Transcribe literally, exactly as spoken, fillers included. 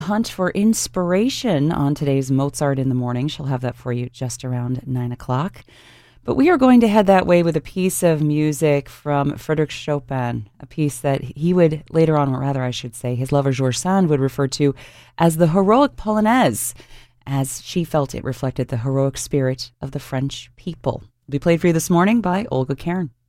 Hunt for inspiration on today's Mozart in the Morning. She'll have that for you just around nine o'clock. But we are going to head that way with a piece of music from Frédéric Chopin, a piece that he would, later on, or rather I should say, his lover George Sand would refer to as the heroic Polonaise, as she felt it reflected the heroic spirit of the French people. It'll be played for you this morning by Olga Kern.